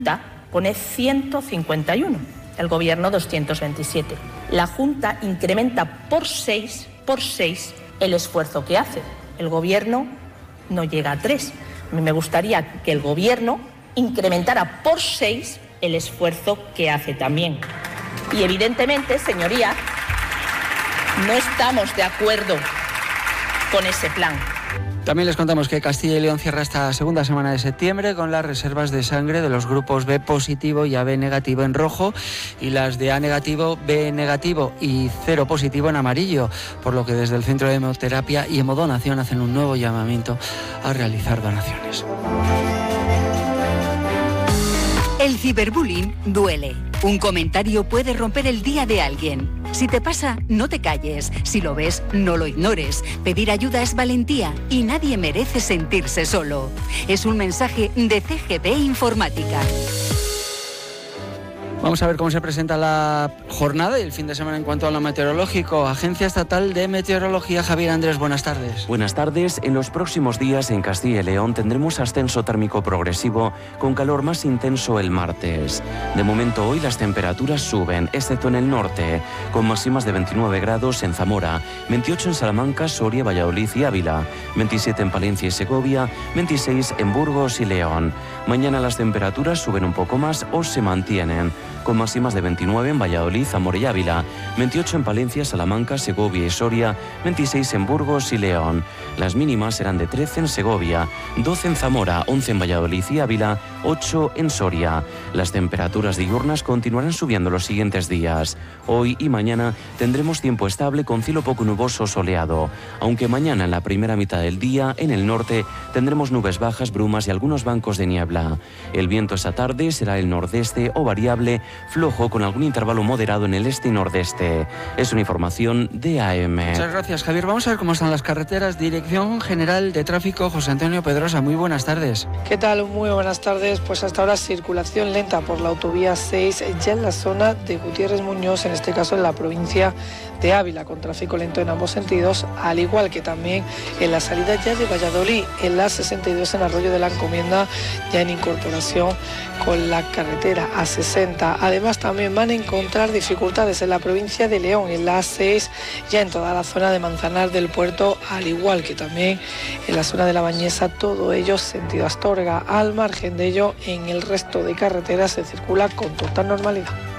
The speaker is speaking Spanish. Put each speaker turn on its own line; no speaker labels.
pone 151, el Gobierno 227. La Junta incrementa por 6 el esfuerzo que hace. El Gobierno no llega a 3. A mí me gustaría que el Gobierno incrementara por 6 el esfuerzo que hace también. Y evidentemente, señorías, no estamos de acuerdo con ese plan.
También les contamos que Castilla y León cierra esta segunda semana de septiembre con las reservas de sangre de los grupos B positivo y AB negativo en rojo y las de A negativo, B negativo y 0 positivo en amarillo, por lo que desde el Centro de Hemoterapia y Hemodonación hacen un nuevo llamamiento a realizar donaciones.
El ciberbullying duele. Un comentario puede romper el día de alguien. Si te pasa, no te calles. Si lo ves, no lo ignores. Pedir ayuda es valentía y nadie merece sentirse solo. Es un mensaje de CGP Informática.
Vamos a ver cómo se presenta la jornada y el fin de semana en cuanto a lo meteorológico. Agencia Estatal de Meteorología, Javier Andrés, buenas tardes.
Buenas tardes. En los próximos días en Castilla y León tendremos ascenso térmico progresivo con calor más intenso el martes. De momento hoy las temperaturas suben, excepto en el norte, con máximas de 29 grados en Zamora, 28 en Salamanca, Soria, Valladolid y Ávila, 27 en Palencia y Segovia, 26 en Burgos y León. Mañana las temperaturas suben un poco más o se mantienen, con máximas de 29 en Valladolid, Zamora y Ávila, 28 en Palencia, Salamanca, Segovia y Soria, 26 en Burgos y León. Las mínimas serán de 13 en Segovia, 12 en Zamora, 11 en Valladolid y Ávila, 8 en Soria. Las temperaturas diurnas continuarán subiendo los siguientes días. Hoy y mañana tendremos tiempo estable con cielo poco nuboso soleado, aunque mañana en la primera mitad del día en el norte tendremos nubes bajas, brumas y algunos bancos de niebla. El viento esta tarde será el nordeste o variable, flojo con algún intervalo moderado en el este y nordeste. Es una información de AM.
Muchas gracias, Javier. Vamos a ver cómo están las carreteras. Dirección General de Tráfico, José Antonio Pedrosa. Muy buenas tardes.
¿Qué tal? Muy buenas tardes. Pues hasta ahora circulación lenta por la autovía 6, ya en la zona de Gutiérrez Muñoz, en este caso en la provincia de Ávila, con tráfico lento en ambos sentidos, al igual que también en la salida ya de Valladolid, en la 62 en Arroyo de la Encomienda, ya en incorporación con la carretera A60. Además también van a encontrar dificultades en la provincia de León, en la A6, ya en toda la zona de Manzanar del Puerto, al igual que también en la zona de La Bañeza, todo ello sentido Astorga. Al margen de ello, en el resto de carreteras se circula con total normalidad.